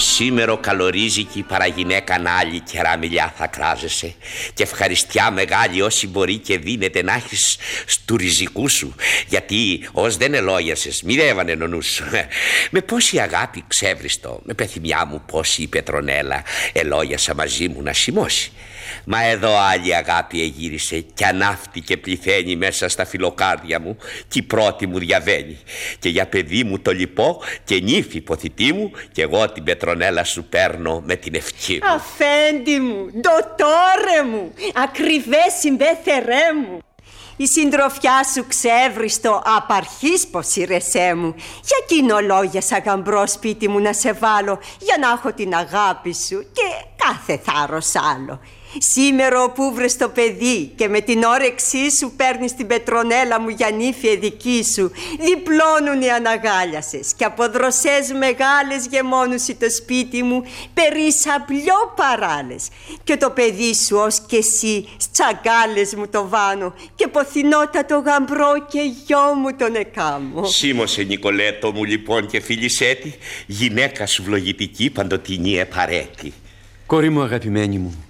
Σήμερο καλορίζικη παραγυναίκα άλλη καιρά μιλιά θα κράζεσαι. Και ευχαριστιά μεγάλη όση μπορεί και δίνεται να έχεις στου ριζικού σου. Γιατί ως δεν ελόγιασες, μοιρεύανε νονού σου. Με πόση αγάπη ξέβριστο, με πεθυμιά μου πόση η Πετρονέλα ελόγιασα μαζί μου να σημώσει. Μα εδώ άλλη αγάπη εγύρισε κι ανάφτει και πληθαίνει μέσα στα φιλοκάρδια μου κι η πρώτη μου διαβαίνει. Και για παιδί μου το λυπώ και νύφη ποθητή μου κι εγώ την Πετρονέλα σου παίρνω με την ευχή μου. Αφέντη μου, ντοτόρε μου, ακριβέ συμπέθερέ μου. Η συντροφιά σου ξέβριστο απαρχής ποσίρεσέ μου. Για κοινολόγιασα γαμπρό σπίτι μου να σε βάλω, για να έχω την αγάπη σου και κάθε θάρρος άλλο. Σήμερο που βρες το παιδί και με την όρεξή σου παίρνεις την Πετρονέλα μου για νύφη δική σου. Διπλώνουν οι αναγάλιασες και από δροσές μεγάλες γεμώνουσι το σπίτι μου περίσα πιο παράλες. Και το παιδί σου ως και εσύ στσαγκάλες μου το βάνω και ποθηνότατο γαμπρό και γιο μου τον εκάμω. Σίμωσε Νικολέτο μου λοιπόν και φίλησέ τη, γυναίκα σου βλογητική παντοτινή επαρέτη. Κόρη μου αγαπημένη μου,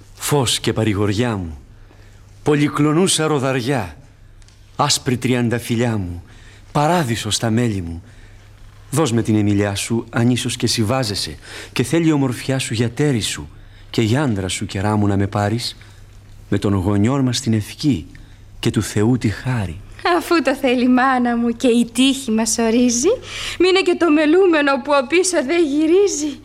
φως και παρηγοριά μου, πολυκλονούσα ροδαριά, άσπρη τριανταφυλλιά μου, παράδεισο στα μέλη μου. Δώσ' με την εμιλιά σου αν ίσως και συμβάζεσαι και θέλει η ομορφιά σου για τέρι σου και για άντρα σου καιρά μου να με πάρεις, με τον γονιόν μας την ευχή και του Θεού τη χάρη. Αφού το θέλει η μάνα μου και η τύχη μας ορίζει, μείνε και το μελούμενο που ο πίσω δεν γυρίζει.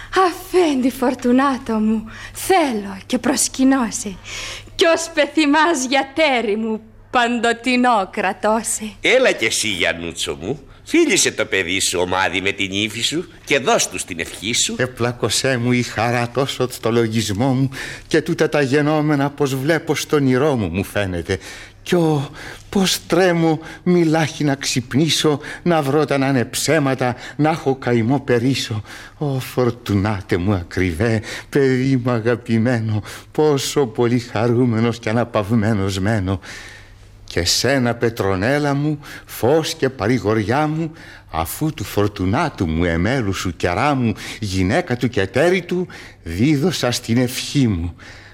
Αφέντη Φορτουνάτο μου, θέλω και προσκυνώσε, κι ως πεθυμάς για τέρι μου παντοτινό κρατώσε. Έλα κι εσύ Γιαννούτσο μου, φίλησε το παιδί σου ομάδι με την ύφη σου και δώσ' τους την ευχή σου. Επλάκωσέ μου η χαρά τόσο στο λογισμό μου και τούτα τα γενόμενα πως βλέπω στον όνειρό μου φαίνεται. Κι πως τρέμω μιλάχι να ξυπνήσω, να βρω τα να είναι ψέματα, να έχω καημό περίσω. Ω Φορτουνάτε μου ακριβέ, παιδί μου αγαπημένο, πόσο πολύ χαρούμενος και αναπαυμένος μένω. Και σένα Πετρονέλα μου, φως και παρηγοριά μου, αφού του Φορτουνάτου μου εμέλου σου καιρά μου, γυναίκα του και τέρι του, δίδωσα στην ευχή μου.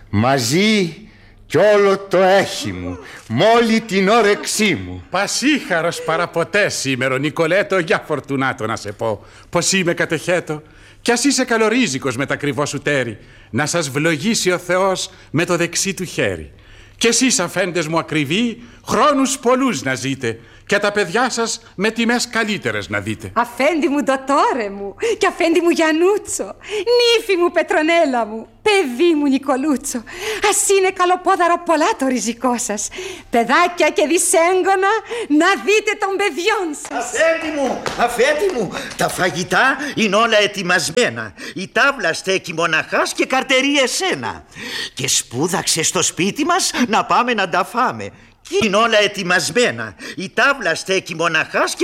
Μαζί κι όλο το έχει μου, μόλι την όρεξή μου. Πασίχαρος παραποτέ σήμερο Νικολέτο, για Φορτουνάτο να σε πω πως είμαι κατεχέτο. Κι ας είσαι καλορίζικος με τα ακριβό σου τέρι, να σας βλογίσει ο Θεός με το δεξί του χέρι. Κι εσείς αφέντες μου ακριβοί, χρόνους πολλούς να ζείτε και τα παιδιά σας με τιμές καλύτερες να δείτε. Αφέντη μου ντοτόρε μου και αφέντη μου Γιαννούτσο, νύφη μου Πετρονέλα μου, παιδί μου Νικολούτσο, ας είναι καλοπόδαρο πολλά το ριζικό σας. Παιδάκια και δυσέγγωνα, να δείτε των παιδιών σας. Αφέντη μου, τα φαγητά είναι όλα ετοιμασμένα. Η τάβλα στέκει μοναχάς και καρτερεί εσένα. Και σπούδαξε στο σπίτι μας να πάμε να τα φάμε. Είναι όλα ετοιμασμένα. Η τάβλα στέκει μοναχάς